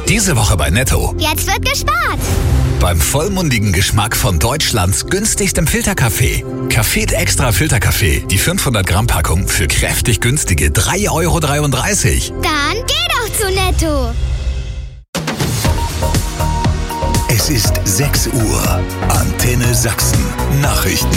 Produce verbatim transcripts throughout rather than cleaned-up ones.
Diese Woche bei Netto. Jetzt wird gespart. Beim vollmundigen Geschmack von Deutschlands günstigstem Filterkaffee. Café Extra Filterkaffee. Die fünfhundert Gramm Packung für kräftig günstige drei Euro dreiunddreißig. Dann geh doch zu Netto. Es ist sechs Uhr. Antenne Sachsen. Nachrichten.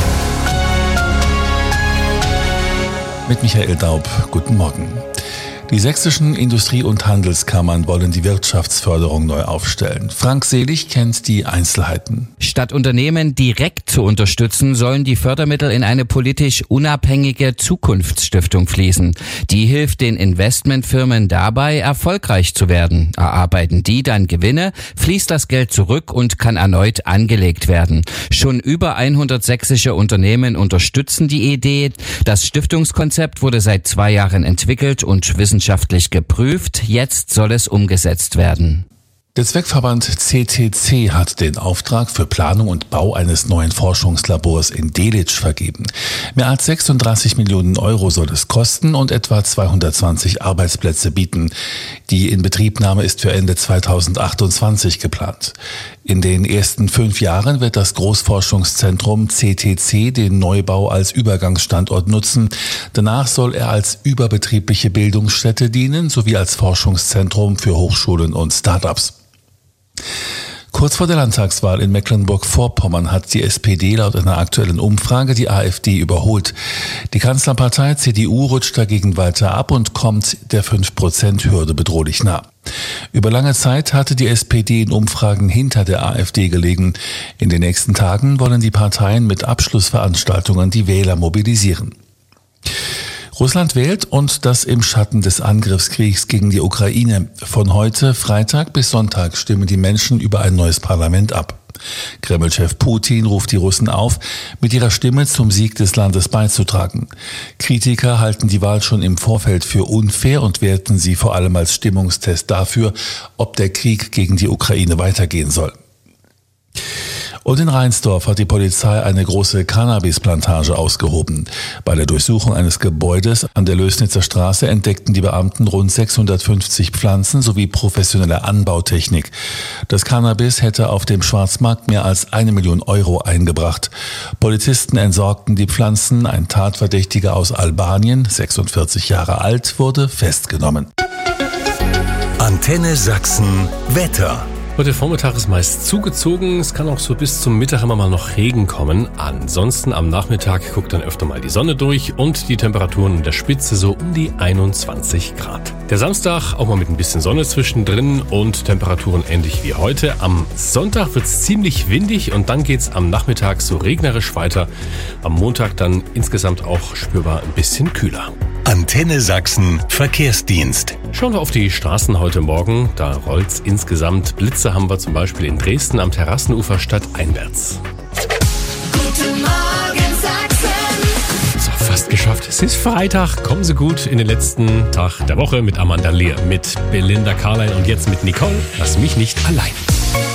Mit Michael Daub. Guten Morgen. Die sächsischen Industrie- und Handelskammern wollen die Wirtschaftsförderung neu aufstellen. Frank Selig kennt die Einzelheiten. Statt Unternehmen direkt zu unterstützen, sollen die Fördermittel in eine politisch unabhängige Zukunftsstiftung fließen. Die hilft den Investmentfirmen dabei, erfolgreich zu werden. Erarbeiten die dann Gewinne, fließt das Geld zurück und kann erneut angelegt werden. Schon über hundert sächsische Unternehmen unterstützen die Idee. Das Stiftungskonzept wurde seit zwei Jahren entwickelt und wissenschaftlich wissenschaftlich geprüft. Jetzt soll es umgesetzt werden. Der Zweckverband C T C hat den Auftrag für Planung und Bau eines neuen Forschungslabors in Delitzsch vergeben. Mehr als sechsunddreißig Millionen Euro soll es kosten und etwa zweihundertzwanzig Arbeitsplätze bieten. Die Inbetriebnahme ist für Ende zweitausendachtundzwanzig geplant. In den ersten fünf Jahren wird das Großforschungszentrum C T C den Neubau als Übergangsstandort nutzen. Danach soll er als überbetriebliche Bildungsstätte dienen, sowie als Forschungszentrum für Hochschulen und Start-ups. Kurz vor der Landtagswahl in Mecklenburg-Vorpommern hat die S P D laut einer aktuellen Umfrage die AfD überholt. Die Kanzlerpartei C D U rutscht dagegen weiter ab und kommt der fünf Prozent Hürde bedrohlich nah. Über lange Zeit hatte die S P D in Umfragen hinter der AfD gelegen. In den nächsten Tagen wollen die Parteien mit Abschlussveranstaltungen die Wähler mobilisieren. Russland wählt und das im Schatten des Angriffskriegs gegen die Ukraine. Von heute, Freitag bis Sonntag, stimmen die Menschen über ein neues Parlament ab. Kreml-Chef Putin ruft die Russen auf, mit ihrer Stimme zum Sieg des Landes beizutragen. Kritiker halten die Wahl schon im Vorfeld für unfair und werten sie vor allem als Stimmungstest dafür, ob der Krieg gegen die Ukraine weitergehen soll. Und in Rheinsdorf hat die Polizei eine große Cannabisplantage ausgehoben. Bei der Durchsuchung eines Gebäudes an der Lößnitzer Straße entdeckten die Beamten rund sechshundertfünfzig Pflanzen sowie professionelle Anbautechnik. Das Cannabis hätte auf dem Schwarzmarkt mehr als eine Million Euro eingebracht. Polizisten entsorgten die Pflanzen. Ein Tatverdächtiger aus Albanien, sechsundvierzig Jahre alt, wurde festgenommen. Antenne Sachsen Wetter. Heute Vormittag ist meist zugezogen, es kann auch so bis zum Mittag immer mal noch Regen kommen. Ansonsten am Nachmittag guckt dann öfter mal die Sonne durch und die Temperaturen in der Spitze so um die einundzwanzig Grad. Der Samstag auch mal mit ein bisschen Sonne zwischendrin und Temperaturen ähnlich wie heute. Am Sonntag wird es ziemlich windig und dann geht's am Nachmittag so regnerisch weiter. Am Montag dann insgesamt auch spürbar ein bisschen kühler. Antenne Sachsen Verkehrsdienst. Schauen wir auf die Straßen heute Morgen. Da rollt's insgesamt. Blitze haben wir zum Beispiel in Dresden am Terrassenufer stadteinwärts. Guten Morgen Sachsen. So, fast geschafft. Es ist Freitag. Kommen Sie gut in den letzten Tag der Woche mit Amanda Lear, mit Belinda Carlisle und jetzt mit Nicole. Lass mich nicht allein.